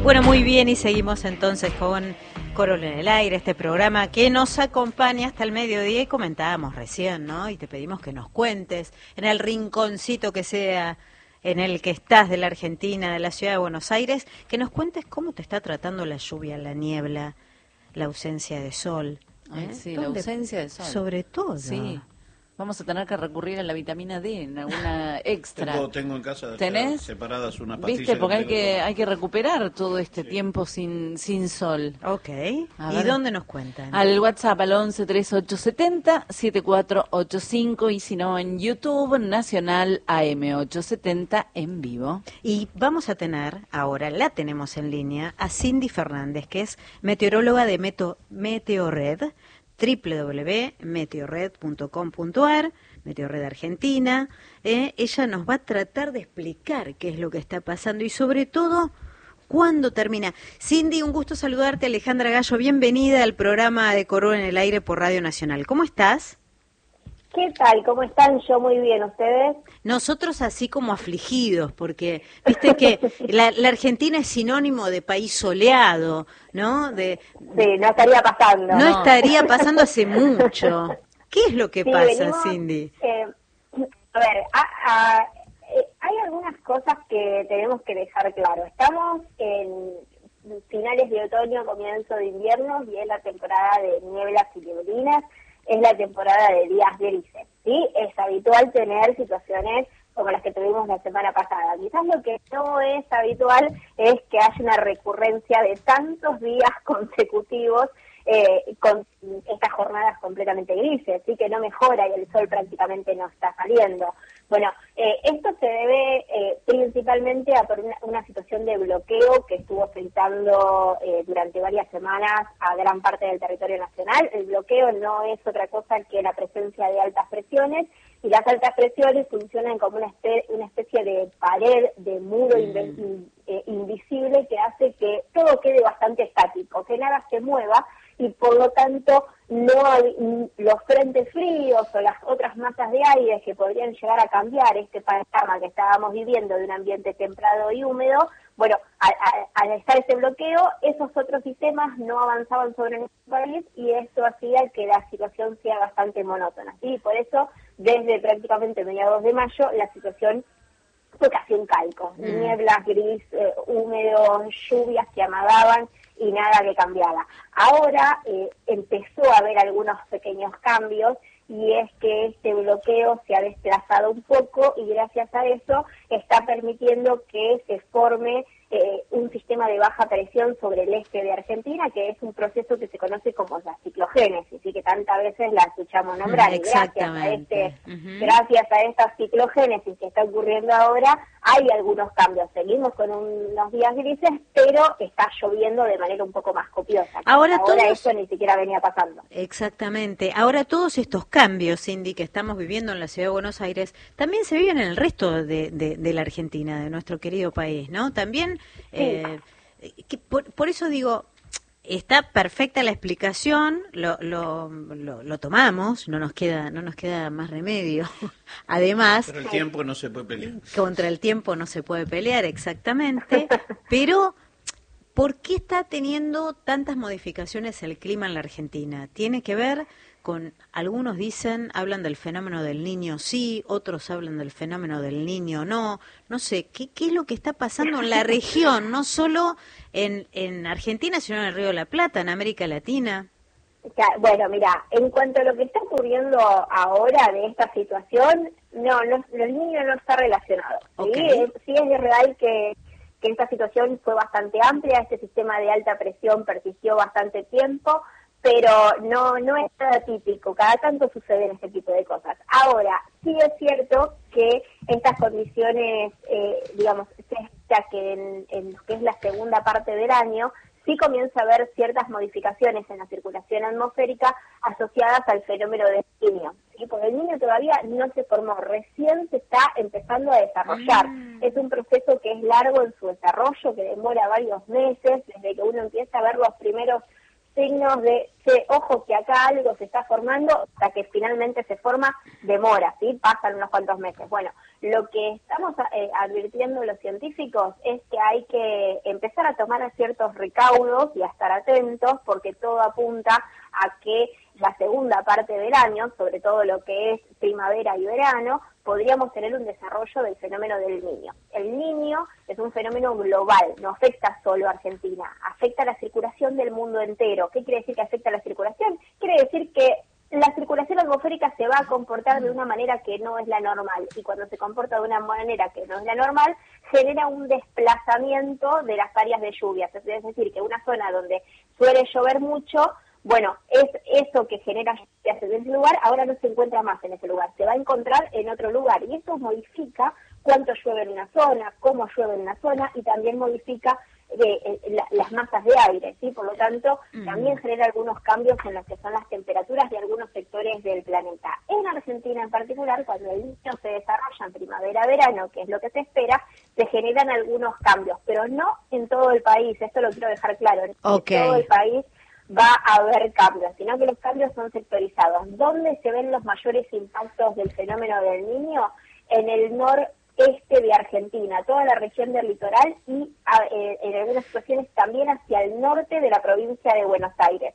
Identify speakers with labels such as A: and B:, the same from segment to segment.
A: Bueno, muy bien, y seguimos entonces con Corona en el Aire, este programa que nos acompaña hasta el mediodía, y comentábamos recién, ¿no? Y te pedimos que nos cuentes, en el rinconcito que sea en el que estás de la Argentina, de la ciudad de Buenos Aires, que nos cuentes cómo te está tratando la lluvia, la niebla, la ausencia de sol.
B: Ay, sí, la ausencia de sol.
A: Sobre todo.
B: Sí. Vamos a tener que recurrir a la vitamina D, en alguna extra.
C: Tengo en casa separadas unas pastillas.
B: ¿Viste? Porque hay que recuperar todo este tiempo sin sol.
A: Ok. ¿Y dónde nos cuentan?
B: Al WhatsApp al 113870-7485, y si no en YouTube, Nacional AM870 en vivo.
A: Y vamos a tener, ahora la tenemos en línea, a Cindy Fernández, que es meteoróloga de Meteorred, www.meteorred.com.ar, Meteorred Argentina. Ella nos va a tratar de explicar qué es lo que está pasando y sobre todo cuándo termina. Cindy, un gusto saludarte. Alejandra Gallo, bienvenida al programa de Corona en el Aire por Radio Nacional. ¿Cómo estás?
D: ¿Qué tal? ¿Cómo están? Yo muy bien, ¿ustedes?
A: Nosotros así como afligidos, porque viste que la Argentina es sinónimo de país soleado, ¿no?
D: Sí, no estaría pasando.
A: No estaría pasando hace mucho. ¿Qué es lo que pasa,
D: venimos,
A: Cindy?
D: A ver, hay algunas cosas que tenemos que dejar claro. Estamos en finales de otoño, comienzo de invierno, y es la temporada de nieblas y neblinas. Es la temporada de días grises, ¿sí? Es habitual tener situaciones como las que tuvimos la semana pasada. Quizás lo que no es habitual es que haya una recurrencia de tantos días consecutivos con estas jornadas completamente grises, así que no mejora y el sol prácticamente no está saliendo. Bueno, esto se debe principalmente a por una situación de bloqueo que estuvo afectando durante varias semanas a gran parte del territorio nacional. El bloqueo no es otra cosa que la presencia de altas presiones, y las altas presiones funcionan como una especie de pared, de muro invisible, que hace que todo quede bastante estático, que nada se mueva, y por lo tanto los frentes fríos o las otras masas de aire que podrían llegar a cambiar este panorama que estábamos viviendo de un ambiente templado y húmedo, bueno, al estar ese bloqueo, esos otros sistemas no avanzaban sobre nuestro país, y esto hacía que la situación sea bastante monótona. Y por eso, desde prácticamente mediados de mayo, la situación fue casi un calco. Nieblas, gris, húmedos, lluvias que amagaban y nada que cambiaba. Ahora empezó a haber algunos pequeños cambios, y es que este bloqueo se ha desplazado un poco, y gracias a eso está permitiendo que se forme un sistema de baja presión sobre el este de Argentina, que es un proceso que se conoce como la ciclogénesis, y que tantas veces la escuchamos nombrar. Y gracias a esta ciclogénesis que está ocurriendo ahora, hay algunos cambios. Seguimos con unos días grises, pero está lloviendo de manera un poco más copiosa. Ahora eso ni siquiera venía pasando.
A: Exactamente. Ahora todos estos cambios, Cindy, que estamos viviendo en la ciudad de Buenos Aires, también se viven en el resto de la Argentina, de nuestro querido país, ¿no? También, por eso digo, está perfecta la explicación, lo tomamos, no nos queda más remedio. Además,
C: pero el tiempo no se puede pelear.
A: Contra el tiempo no se puede pelear, exactamente. Pero ¿por qué está teniendo tantas modificaciones el clima en la Argentina? Tiene que ver con, algunos hablan del fenómeno del Niño sí, otros hablan del fenómeno del Niño no. No sé, ¿qué es lo que está pasando en la región? No solo en Argentina, sino en el Río de la Plata, en América Latina.
D: Bueno, mira, en cuanto a lo que está ocurriendo ahora de esta situación, los niños no está relacionado. ¿Sí?
A: Okay.
D: Sí es real que esta situación fue bastante amplia, este sistema de alta presión persistió bastante tiempo, pero no es nada típico, cada tanto suceden este tipo de cosas. Ahora, sí es cierto que estas condiciones, que en lo que es la segunda parte del año, sí comienza a haber ciertas modificaciones en la circulación atmosférica asociadas al fenómeno del Niño, ¿sí? Porque el Niño todavía no se formó, recién se está empezando a desarrollar. Es un proceso que es largo en su desarrollo, que demora varios meses, desde que uno empieza a ver los primeros signos de, ojo que acá algo se está formando, hasta que finalmente se forma, demora, ¿sí? Pasan unos cuantos meses. Bueno, lo que estamos advirtiendo los científicos es que hay que empezar a tomar ciertos recaudos y a estar atentos, porque todo apunta a que la segunda parte del año, sobre todo lo que es primavera y verano, podríamos tener un desarrollo del fenómeno del Niño. El Niño es un fenómeno global, no afecta solo a Argentina, afecta a la circulación del mundo entero. ¿Qué quiere decir que afecta a la circulación? Quiere decir que la circulación atmosférica se va a comportar de una manera que no es la normal, y cuando se comporta de una manera que no es la normal, genera un desplazamiento de las áreas de lluvias. Es decir, que una zona donde suele llover mucho, bueno, es eso que genera lluvias en ese lugar, ahora no se encuentra más en ese lugar, se va a encontrar en otro lugar, y eso modifica cuánto llueve en una zona, cómo llueve en una zona, y también modifica las masas de aire, ¿sí? Por lo tanto, también genera algunos cambios en lo que son las temperaturas de algunos sectores del planeta. En Argentina en particular, cuando el Niño se desarrolla en primavera-verano, que es lo que se espera, se generan algunos cambios, pero no en todo el país, esto lo quiero dejar claro, en todo el país va a haber cambios, sino que los cambios son sectorizados. ¿Dónde se ven los mayores impactos del fenómeno del Niño? En el noreste de Argentina, toda la región del litoral y en algunas situaciones también hacia el norte de la provincia de Buenos Aires.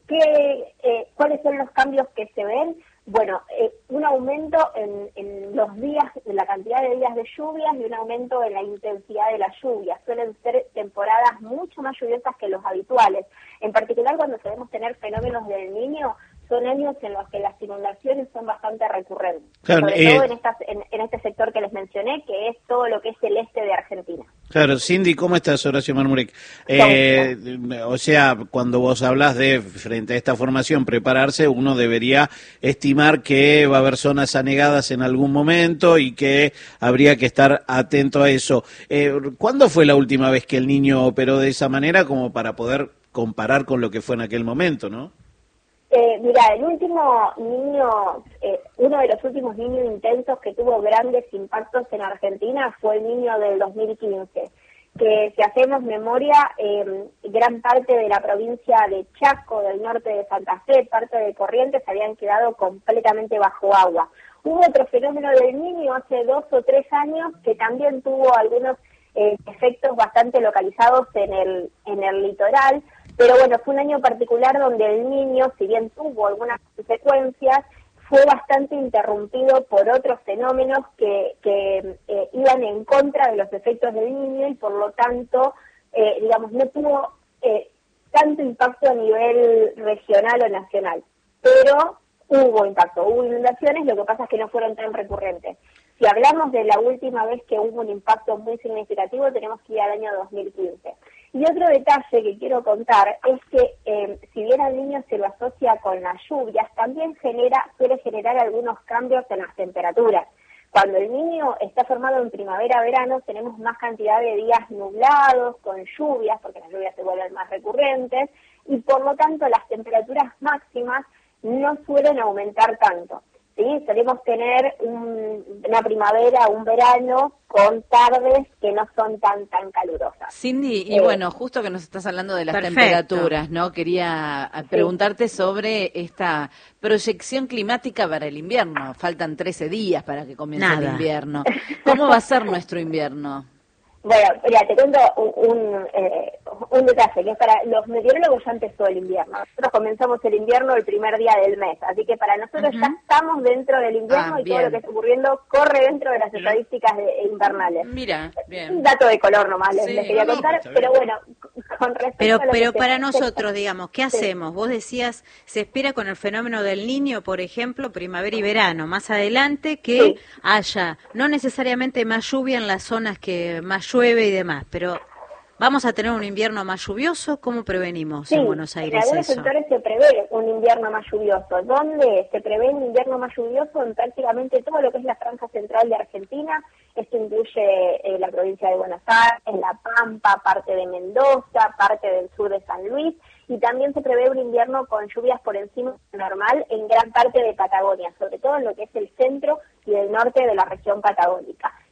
D: ¿Cuáles son los cambios que se ven? Bueno, un aumento en los días, en la cantidad de días de lluvias, y un aumento en la intensidad de las lluvias. Suelen ser temporadas mucho más lluviosas que los habituales. En particular, cuando podemos tener fenómenos del Niño, son años en los que las inundaciones son bastante recurrentes, claro, sobre todo en este sector que les mencioné, que es todo lo que es el este de Argentina.
C: Claro, Cindy, ¿cómo estás? Horacio Marmurek. O sea, cuando vos hablas de, frente a esta formación, prepararse, uno debería estimar que va a haber zonas anegadas en algún momento y que habría que estar atento a eso. ¿Cuándo fue la última vez que el Niño operó de esa manera, como para poder comparar con lo que fue en aquel momento, no?
D: Mira, el último Niño, uno de los últimos niños intensos que tuvo grandes impactos en Argentina fue el Niño del 2015, que si hacemos memoria, gran parte de la provincia de Chaco, del norte de Santa Fe, parte de Corrientes, habían quedado completamente bajo agua. Hubo otro fenómeno del Niño hace 2 o 3 años que también tuvo algunos efectos bastante localizados en el litoral. Pero bueno, fue un año particular donde el Niño, si bien tuvo algunas consecuencias, fue bastante interrumpido por otros fenómenos que iban en contra de los efectos del Niño, y por lo tanto, digamos, no tuvo tanto impacto a nivel regional o nacional. Pero hubo impacto, hubo inundaciones, lo que pasa es que no fueron tan recurrentes. Si hablamos de la última vez que hubo un impacto muy significativo, tenemos que ir al año 2015. Y otro detalle que quiero contar es que si bien al Niño se lo asocia con las lluvias, también suele generar algunos cambios en las temperaturas. Cuando el Niño está formado en primavera-verano, tenemos más cantidad de días nublados, con lluvias, porque las lluvias se vuelven más recurrentes, y por lo tanto las temperaturas máximas no suelen aumentar tanto. ¿Sí? Solemos tener una primavera, un verano con tardes que no son tan calurosas.
B: Cindy, y bueno, justo que nos estás hablando de las temperaturas, ¿no? Quería preguntarte sobre esta proyección climática para el invierno. Faltan 13 días para que comience el invierno. ¿Cómo va a ser nuestro invierno?
D: Bueno, mira, te cuento un detalle, que es para los meteorólogos ya empezó el invierno. Nosotros comenzamos el invierno el primer día del mes, así que para nosotros ya estamos dentro del invierno, y todo lo que está ocurriendo corre dentro de las estadísticas invernales.
B: Mira, bien.
D: Un dato de color nomás les quería contar, pero bueno, con respecto a lo
A: pero para nosotros, digamos, ¿qué hacemos? Vos decías, se espera con el fenómeno del Niño, por ejemplo, primavera y verano, más adelante que haya, no necesariamente más lluvia en las zonas que más llueve y demás, pero ¿vamos a tener un invierno más lluvioso? ¿Cómo prevenimos en Buenos Aires eso?
D: En algunos sectores se prevé un invierno más lluvioso. ¿Dónde se prevé un invierno más lluvioso? En prácticamente todo lo que es la franja central de Argentina. Esto incluye la provincia de Buenos Aires, La Pampa, parte de Mendoza, parte del sur de San Luis, y también se prevé un invierno con lluvias por encima de lo normal en gran parte de Patagonia, sobre todo en lo que es el centro y el norte de la región patagónica.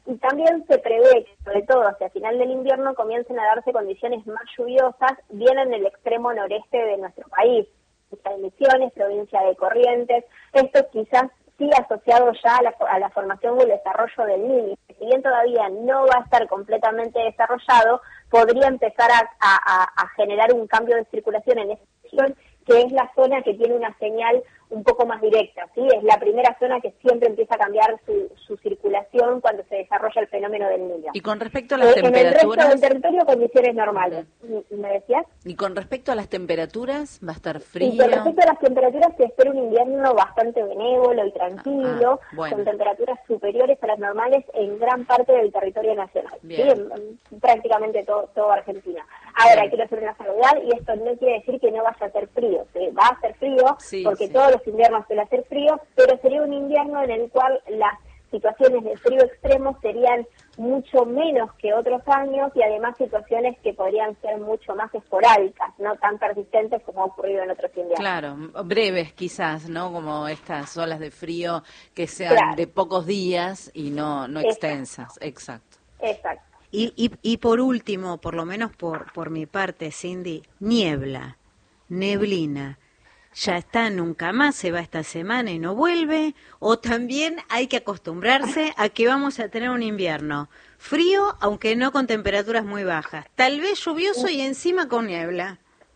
D: Y también se prevé que, sobre todo hacia el final del invierno, comiencen a darse condiciones más lluviosas, bien en el extremo noreste de nuestro país, provincia de Misiones, provincia de Corrientes. Esto quizás sí asociado ya a la formación o el desarrollo del Niño. Si bien todavía no va a estar completamente desarrollado, podría empezar a generar un cambio de circulación en esa región, que es la zona que tiene una señal un poco más directa, ¿sí? Es la primera zona que siempre empieza a cambiar su circulación cuando se desarrolla el fenómeno del Niño.
B: Y con respecto a las temperaturas...
D: En el resto del territorio, condiciones normales. ¿Me decías?
B: Y con respecto a las temperaturas, ¿va a estar frío?
D: Y con respecto a las temperaturas, se espera un invierno bastante benévolo y tranquilo,
B: bueno,
D: con temperaturas superiores a las normales en gran parte del territorio nacional, ¿sí? En prácticamente todo Argentina. Ahora, quiero hacer una salvedad, y esto no quiere decir que no vaya a ser frío, ¿sí? Va a ser frío, porque todos los inviernos suelen ser frío, pero sería un invierno en el cual las situaciones de frío extremo serían mucho menos que otros años, y además situaciones que podrían ser mucho más esporádicas, no tan persistentes como ha ocurrido en otros inviernos.
B: Claro, breves quizás, ¿no? Como estas olas de frío que sean de pocos días y no extensas. Exacto.
A: Y por último, por lo menos por mi parte, Cindy, neblina. ¿Ya está, nunca más, se va esta semana y no vuelve? ¿O también hay que acostumbrarse a que vamos a tener un invierno frío, aunque no con temperaturas muy bajas? Tal vez lluvioso y encima con niebla.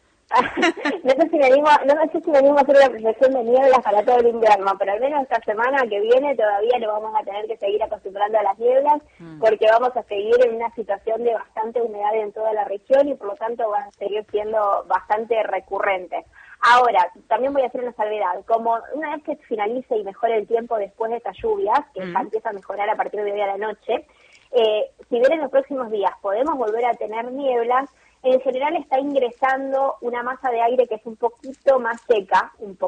D: No sé si me animo a hacer una proyección de nieblas para todo el invierno, pero al menos esta semana que viene todavía nos vamos a tener que seguir acostumbrando a las nieblas, porque vamos a seguir en una situación de bastante humedad en toda la región, y por lo tanto va a seguir siendo bastante recurrente. Ahora, también voy a hacer una salvedad. Como una vez que finalice y mejore el tiempo después de estas lluvias, que ya empieza a mejorar a partir de hoy a la noche, si bien en los próximos días podemos volver a tener nieblas, en general está ingresando una masa de aire que es un poquito más seca,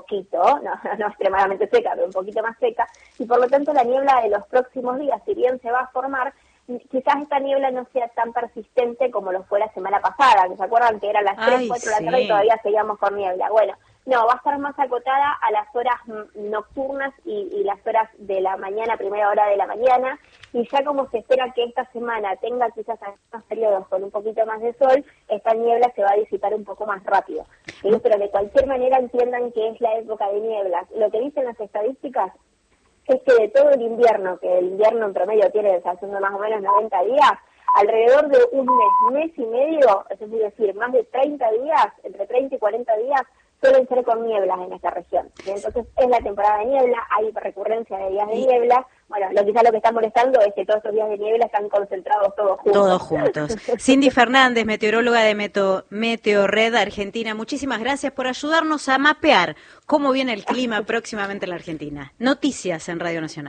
D: no extremadamente seca, pero un poquito más seca, y por lo tanto la niebla de los próximos días, si bien se va a formar, quizás esta niebla no sea tan persistente como lo fue la semana pasada, que se acuerdan que eran las 3, 4 de la tarde y todavía seguíamos con niebla. Bueno, no, va a estar más acotada a las horas nocturnas y las horas de la mañana, primera hora de la mañana, y ya como se espera que esta semana tenga quizás algunos periodos con un poquito más de sol, esta niebla se va a disipar un poco más rápido, ¿sí? Pero de cualquier manera entiendan que es la época de nieblas. Lo que dicen las estadísticas es que de todo el invierno, que el invierno en promedio tiene, haciendo más o menos 90 días, alrededor de un mes y medio, es decir, más de 30 días, entre 30 y 40 días, suelen ser con nieblas en esta región. ¿Sí? Entonces es la temporada de niebla, hay recurrencia de días de niebla. Bueno, quizás lo que está molestando es que todos estos días de niebla están concentrados todos juntos.
A: Todos juntos. Cindy Fernández, meteoróloga de Meteorred Argentina, muchísimas gracias por ayudarnos a mapear cómo viene el clima próximamente en la Argentina. Noticias en Radio Nacional.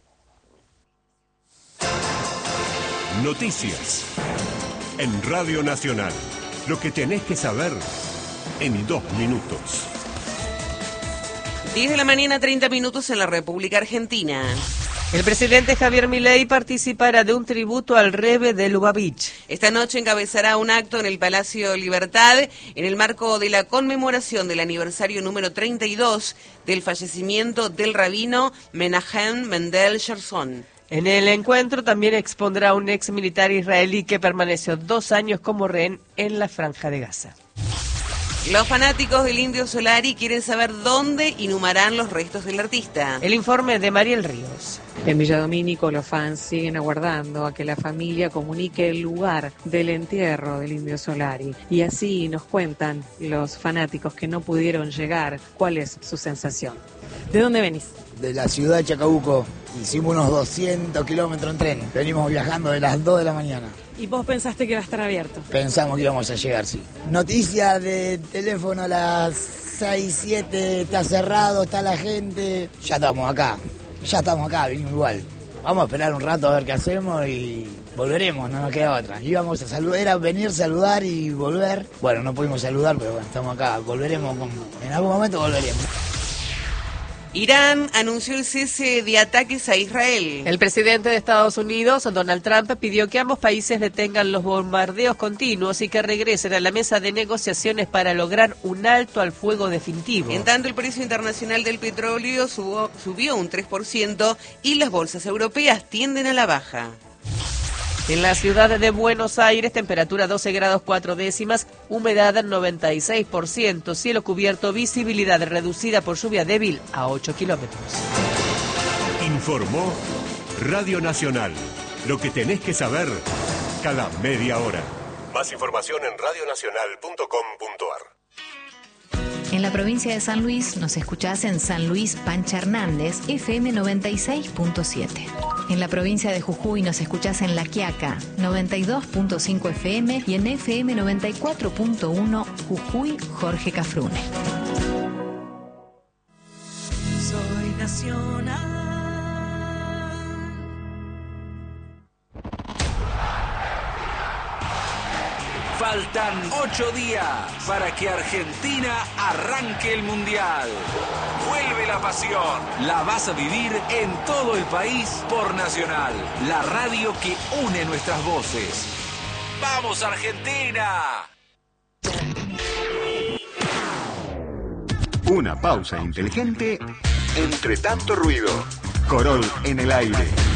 E: Noticias en Radio Nacional. Lo que tenés que saber en 2 minutos.
F: 10 de la mañana, 30 minutos en la República Argentina.
G: El presidente Javier Milei participará de un tributo al Rebbe de Lubavitch.
F: Esta noche encabezará un acto en el Palacio Libertad en el marco de la conmemoración del aniversario número 32 del fallecimiento del rabino Menachem Mendel Sherzon.
G: En el encuentro también expondrá un ex militar israelí que permaneció 2 años como rehén en la Franja de Gaza.
F: Los fanáticos del Indio Solari quieren saber dónde inhumarán los restos del artista.
G: El informe de Mariel Ríos.
H: En Villa Domínico los fans siguen aguardando a que la familia comunique el lugar del entierro del Indio Solari. Y así nos cuentan los fanáticos que no pudieron llegar cuál es su sensación. ¿De dónde venís?
I: De la ciudad de Chacabuco. Hicimos unos 200 kilómetros en tren. Venimos viajando de las 2 de la mañana.
H: ¿Y vos pensaste que iba a estar abierto?
I: Pensamos que íbamos a llegar, sí. Noticias de teléfono a las 6, 7, está cerrado, está la gente. Ya estamos acá, venimos igual. Vamos a esperar un rato a ver qué hacemos y volveremos, no nos queda otra. Íbamos a saludar, era venir, saludar y volver. Bueno, no pudimos saludar, pero bueno, estamos acá, volveremos, en algún momento volveremos.
F: Irán anunció el cese de ataques a Israel.
G: El presidente de Estados Unidos, Donald Trump, pidió que ambos países detengan los bombardeos continuos y que regresen a la mesa de negociaciones para lograr un alto al fuego definitivo.
F: En tanto, el precio internacional del petróleo subió un 3% y las bolsas europeas tienden a la baja.
G: En la ciudad de Buenos Aires, temperatura 12 grados 4 décimas, humedad 96%, cielo cubierto, visibilidad reducida por lluvia débil a 8 kilómetros.
E: Informó Radio Nacional. Lo que tenés que saber cada media hora. Más información en radionacional.com.ar.
J: En la provincia de San Luis nos escuchás en San Luis Pancha Hernández, FM 96.7. En la provincia de Jujuy nos escuchás en La Quiaca, 92.5 FM y en FM 94.1 Jujuy Jorge Cafrune.
K: Soy nacional.
L: Faltan 8 días para que Argentina arranque el Mundial. Vuelve la pasión. La vas a vivir en todo el país por Nacional, la radio que une nuestras voces. ¡Vamos, Argentina!
M: Una pausa inteligente entre tanto ruido. Corol en el aire.